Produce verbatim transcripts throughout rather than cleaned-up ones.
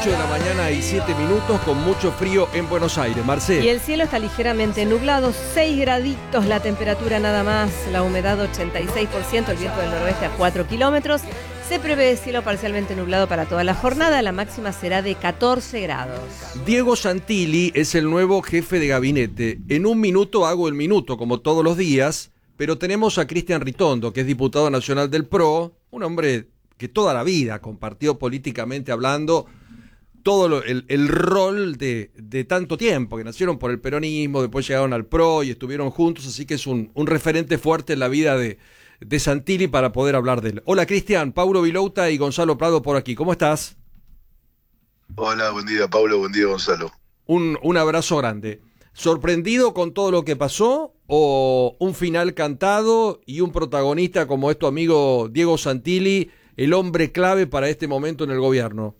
ocho de la mañana y siete minutos, con mucho frío en Buenos Aires. Marcelo. Y el cielo está ligeramente nublado, seis graditos la temperatura nada más, la humedad ochenta y seis por ciento, el viento del noroeste a cuatro kilómetros. Se prevé cielo parcialmente nublado para toda la jornada, la máxima será de catorce grados. Diego Santilli es el nuevo jefe de gabinete. En un minuto hago el minuto, como todos los días, pero tenemos a Cristian Ritondo, que es diputado nacional del P R O, un hombre que toda la vida compartió políticamente hablando todo lo, el, el rol de, de tanto tiempo, que nacieron por el peronismo, después llegaron al P R O y estuvieron juntos, así que es un, un referente fuerte en la vida de, de Santilli para poder hablar de él. Hola Cristian, Paulo Vilouta y Gonzalo Prado por aquí, ¿cómo estás? Hola, buen día Paulo, buen día Gonzalo. Un, un abrazo grande. ¿Sorprendido con todo lo que pasó o un final cantado y un protagonista como es tu amigo Diego Santilli, el hombre clave para este momento en el gobierno?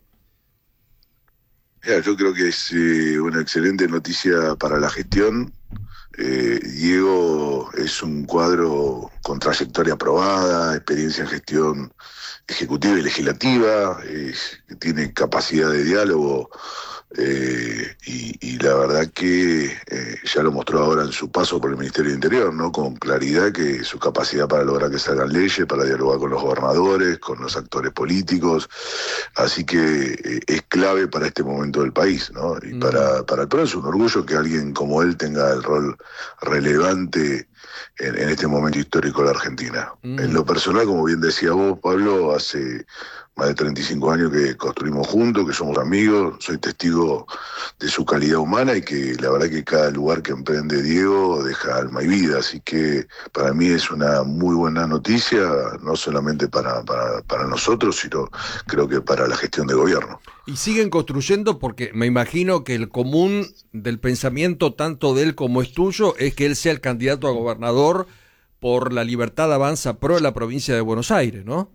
Mira, yo creo que es eh, una excelente noticia para la gestión. Eh, Diego es un cuadro con trayectoria aprobada, experiencia en gestión ejecutiva y legislativa, eh, tiene capacidad de diálogo eh, y, y la verdad que eh, ya lo mostró ahora en su paso por el Ministerio de Interior, ¿no? Con claridad que su capacidad para lograr que salgan leyes, para dialogar con los gobernadores, con los actores políticos, así que eh, es clave para este momento del país, ¿no? Y mm. para, para el P R O es un orgullo que alguien como él tenga el rol relevante en, en este momento histórico de la Argentina. Mm. En lo personal, como bien decía vos, Pablo, hace más de treinta y cinco años que construimos juntos, que somos amigos, soy testigo de su calidad humana y que la verdad que cada lugar que emprende Diego deja alma y vida, así que para mí es una muy buena noticia, no solamente para, para, para nosotros, sino creo que para la gestión de gobierno. Y siguen construyendo porque me imagino que el común del pensamiento tanto de él como es tuyo es que él sea el candidato a gobernador por la Libertad Avanza P R O en la provincia de Buenos Aires, ¿no?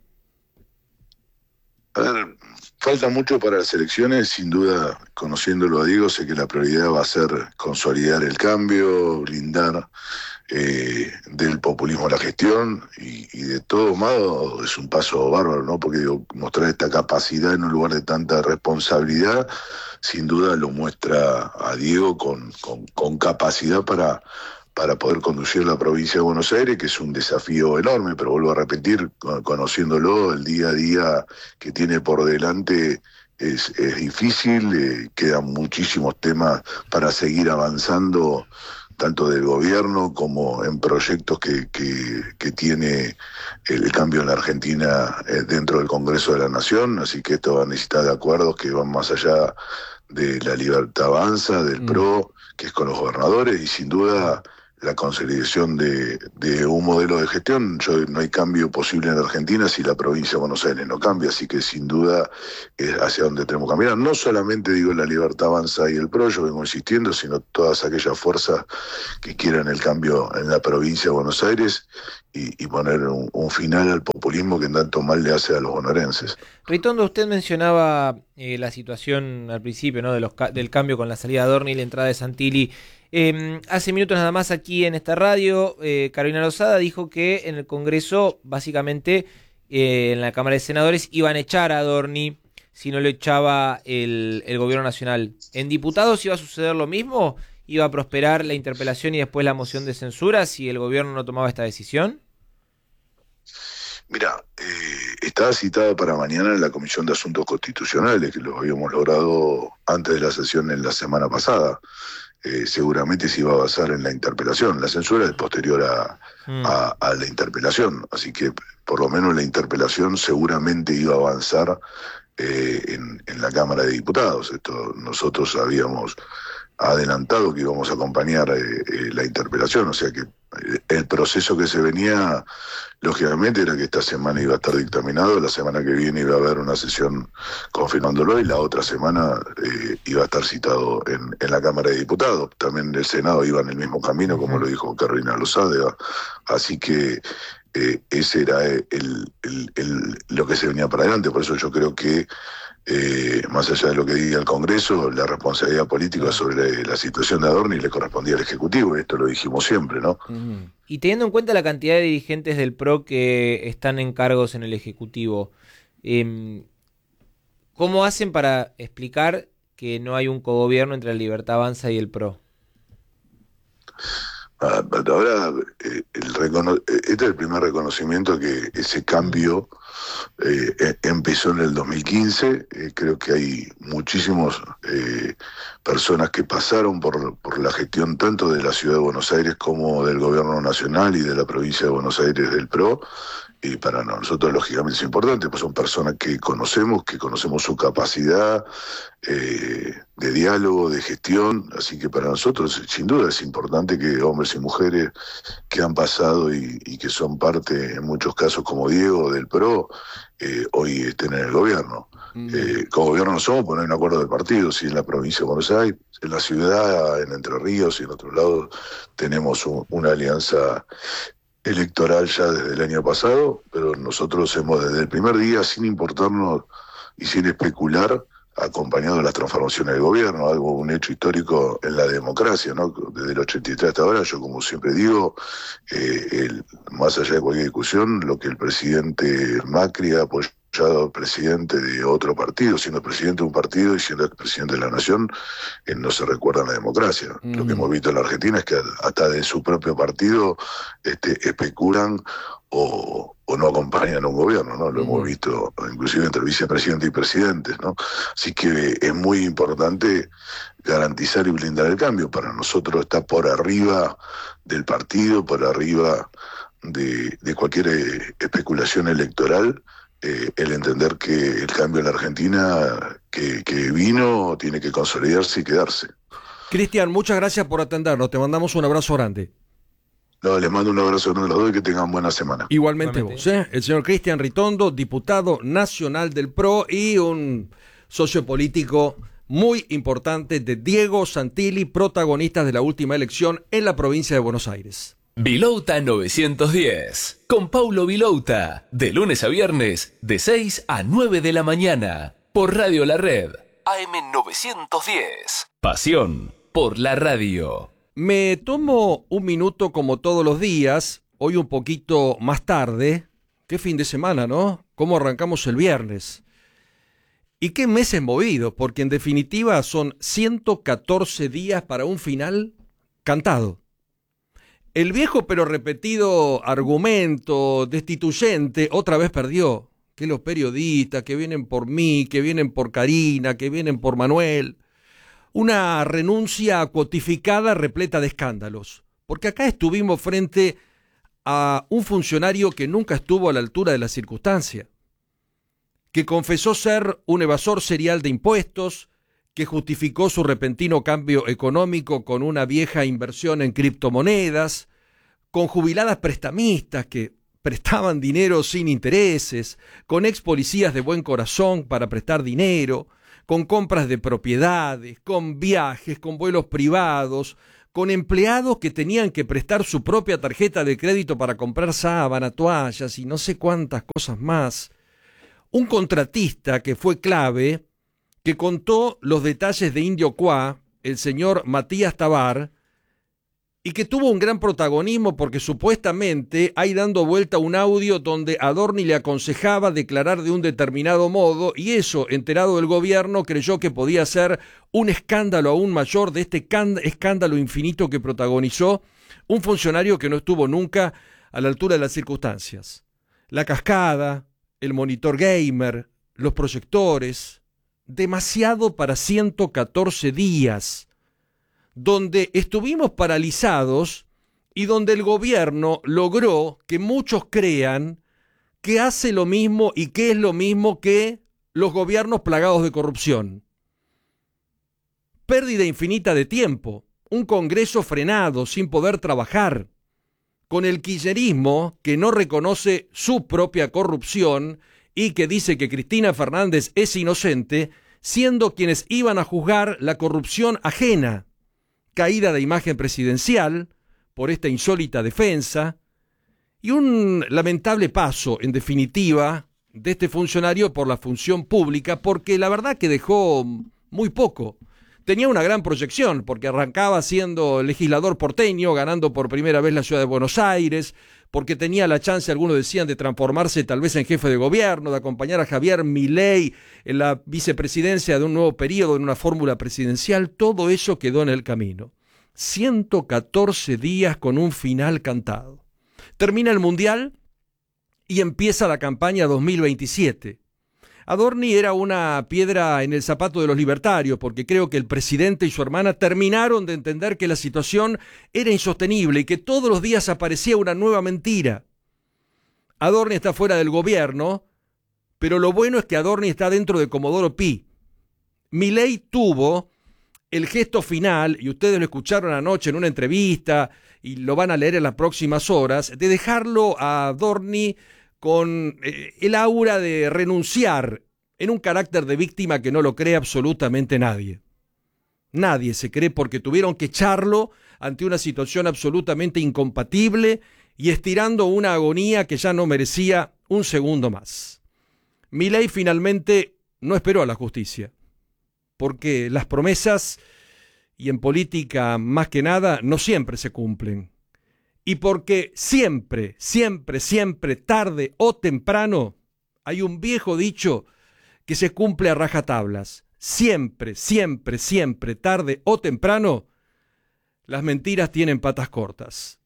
A ver, falta mucho para las elecciones, sin duda, conociéndolo a Diego, sé que la prioridad va a ser consolidar el cambio, blindar eh, del populismo a la gestión, y, y de todos modos es un paso bárbaro, ¿no? Porque digo, mostrar esta capacidad en un lugar de tanta responsabilidad, sin duda lo muestra a Diego con, con, con capacidad para... para poder conducir la provincia de Buenos Aires, que es un desafío enorme, pero vuelvo a repetir, conociéndolo, el día a día que tiene por delante es, es difícil, eh, quedan muchísimos temas para seguir avanzando, tanto del gobierno como en proyectos que, que, que tiene el cambio en la Argentina eh, dentro del Congreso de la Nación, así que esto va a necesitar de acuerdos que van más allá de la Libertad Avanza, del mm. P R O, que es con los gobernadores, y sin duda la consolidación de, de un modelo de gestión. Yo, no hay cambio posible en Argentina si la provincia de Buenos Aires no cambia, así que sin duda es hacia donde tenemos que caminar. No solamente digo la Libertad Avanza y el P R O, yo vengo insistiendo, sino todas aquellas fuerzas que quieran el cambio en la provincia de Buenos Aires y, y poner un, un final al populismo que tanto mal le hace a los bonaerenses. Ritondo, usted mencionaba eh, la situación al principio, ¿no? de los, del cambio con la salida de Adorni y la entrada de Santilli. Eh, hace minutos nada más aquí en esta radio, eh, Carolina Lozada dijo que en el Congreso, básicamente, eh, en la Cámara de Senadores, iban a echar a Adorni si no lo echaba el, el gobierno nacional. ¿En diputados iba a suceder lo mismo? ¿Iba a prosperar la interpelación y después la moción de censura si el gobierno no tomaba esta decisión? Mira, eh, estaba citada para mañana en la Comisión de Asuntos Constitucionales, que lo habíamos logrado antes de la sesión en la semana pasada. Eh, seguramente se iba a basar en la interpelación. La censura es posterior a, mm. a, a la interpelación, así que por lo menos la interpelación seguramente iba a avanzar eh, en, en la Cámara de Diputados. Esto nosotros habíamos adelantado que íbamos a acompañar eh, eh, la interpelación, o sea que eh, el proceso que se venía, lógicamente, era que esta semana iba a estar dictaminado, la semana que viene iba a haber una sesión confirmándolo y la otra semana eh, iba a estar citado en, en la Cámara de Diputados. También el Senado iba en el mismo camino, como lo dijo Carolina Lozada, así que eh, ese era el, el, el, lo que se venía para adelante. Por eso yo creo que Eh, más allá de lo que diga el Congreso, la responsabilidad política sobre la situación de Adorni le correspondía al Ejecutivo, y esto lo dijimos siempre, ¿no? Uh-huh. Y teniendo en cuenta la cantidad de dirigentes del P R O que están en cargos en el Ejecutivo, eh, ¿Cómo hacen para explicar que no hay un cogobierno entre la Libertad Avanza y el P R O? Ah, ahora, eh, el recono- este es el primer reconocimiento que ese cambio eh, empezó en el dos mil quince. Eh, creo que hay muchísimas eh, personas que pasaron por, por la gestión tanto de la Ciudad de Buenos Aires como del Gobierno Nacional y de la Provincia de Buenos Aires del P R O. Y para nosotros, lógicamente, es importante, pues son personas que conocemos, que conocemos su capacidad eh, de diálogo, de gestión, así que para nosotros, sin duda, es importante que hombres y mujeres que han pasado y, y que son parte, en muchos casos, como Diego, del P R O, eh, hoy estén en el gobierno. Mm. Eh, como gobierno no somos, pues no hay un acuerdo de partido, si en la provincia de Buenos Aires, en la ciudad, en Entre Ríos y en otros lados, tenemos un, una alianza electoral ya desde el año pasado, pero nosotros hemos desde el primer día, sin importarnos y sin especular, acompañado de las transformaciones del gobierno, algo, un hecho histórico en la democracia, ¿no? Desde el ochenta y tres hasta ahora, yo como siempre digo, eh, el, más allá de cualquier discusión, lo que el presidente Macri ha apoyado presidente de otro partido, siendo presidente de un partido y siendo presidente de la nación, eh, no se recuerda en la democracia. Mm. Lo que hemos visto en la Argentina es que hasta de su propio partido este, especulan o, o no acompañan a un gobierno, ¿no? Lo mm. hemos visto inclusive entre vicepresidente y presidentes, ¿no? Así que es muy importante garantizar y blindar el cambio. Para nosotros está por arriba del partido, por arriba de, de cualquier eh, especulación electoral, Eh, el entender que el cambio en la Argentina que, que vino tiene que consolidarse y quedarse. Cristian, muchas gracias por atendernos. Te mandamos un abrazo grande. No, les mando un abrazo grande a los dos y que tengan buena semana. Igualmente, Igualmente. vos, ¿eh? El señor Cristian Ritondo, diputado nacional del P R O y un socio político muy importante de Diego Santilli, protagonistas de la última elección en la provincia de Buenos Aires. Vilouta novecientos diez, con Paulo Vilouta, de lunes a viernes, de seis a nueve de la mañana, por Radio La Red, A M novecientos diez. Pasión por la radio. Me tomo un minuto como todos los días, hoy un poquito más tarde. Qué fin de semana, ¿no? ¿Cómo arrancamos el viernes? Y qué meses movidos, porque en definitiva son ciento catorce días para un final cantado. El viejo pero repetido argumento destituyente otra vez perdió. Que los periodistas, que vienen por mí, que vienen por Karina, que vienen por Manuel. Una renuncia cuotificada repleta de escándalos. Porque acá estuvimos frente a un funcionario que nunca estuvo a la altura de la circunstancia. Que confesó ser un evasor serial de impuestos, que justificó su repentino cambio económico con una vieja inversión en criptomonedas, con jubiladas prestamistas que prestaban dinero sin intereses, con ex policías de buen corazón para prestar dinero, con compras de propiedades, con viajes, con vuelos privados, con empleados que tenían que prestar su propia tarjeta de crédito para comprar sábana, toallas y no sé cuántas cosas más. Un contratista que fue clave, que contó los detalles de Indio Qua, el señor Matías Tabar, y que tuvo un gran protagonismo porque supuestamente hay dando vuelta un audio donde Adorni le aconsejaba declarar de un determinado modo y eso, enterado del gobierno, creyó que podía ser un escándalo aún mayor de este escándalo infinito que protagonizó un funcionario que no estuvo nunca a la altura de las circunstancias. La cascada, el monitor gamer, los proyectores, demasiado para ciento catorce días, donde estuvimos paralizados y donde el gobierno logró que muchos crean que hace lo mismo y que es lo mismo que los gobiernos plagados de corrupción. Pérdida infinita de tiempo, un Congreso frenado sin poder trabajar, con el kirchnerismo que no reconoce su propia corrupción y que dice que Cristina Fernández es inocente, siendo quienes iban a juzgar la corrupción ajena, caída de imagen presidencial por esta insólita defensa y un lamentable paso, en definitiva, de este funcionario por la función pública, porque la verdad que dejó muy poco. Tenía una gran proyección, porque arrancaba siendo legislador porteño, ganando por primera vez la ciudad de Buenos Aires, porque tenía la chance, algunos decían, de transformarse tal vez en jefe de gobierno, de acompañar a Javier Milei en la vicepresidencia de un nuevo periodo, en una fórmula presidencial. Todo eso quedó en el camino. ciento catorce días con un final cantado. Termina el Mundial y empieza la campaña dos mil veintisiete. Adorni era una piedra en el zapato de los libertarios, porque creo que el presidente y su hermana terminaron de entender que la situación era insostenible y que todos los días aparecía una nueva mentira. Adorni está fuera del gobierno, pero lo bueno es que Adorni está dentro de Comodoro Pi. Milei tuvo el gesto final, y ustedes lo escucharon anoche en una entrevista y lo van a leer en las próximas horas, de dejarlo a Adorni con eh, el aura de renunciar en un carácter de víctima que no lo cree absolutamente nadie. Nadie se cree, porque tuvieron que echarlo ante una situación absolutamente incompatible y estirando una agonía que ya no merecía un segundo más. Milei finalmente no esperó a la justicia, porque las promesas, y en política más que nada, no siempre se cumplen. Y porque siempre, siempre, siempre, tarde o temprano, hay un viejo dicho que se cumple a rajatablas. Siempre, siempre, siempre, tarde o temprano, las mentiras tienen patas cortas.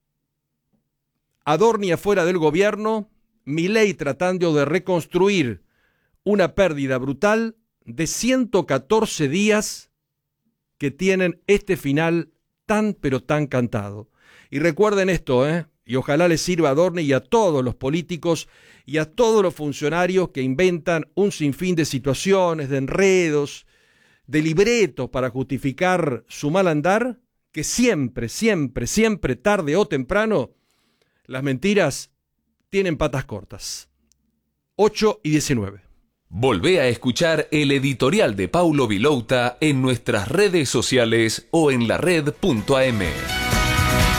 Adorni afuera del gobierno, Milei tratando de reconstruir una pérdida brutal de ciento catorce días que tienen este final tan pero tan cantado. Y recuerden esto, ¿eh? Y ojalá les sirva a Adorni y a todos los políticos y a todos los funcionarios que inventan un sinfín de situaciones, de enredos, de libretos para justificar su mal andar, que siempre, siempre, siempre, tarde o temprano, las mentiras tienen patas cortas. ocho y diecinueve. Volvé a escuchar el editorial de Paulo Vilouta en nuestras redes sociales o en la red punto a m.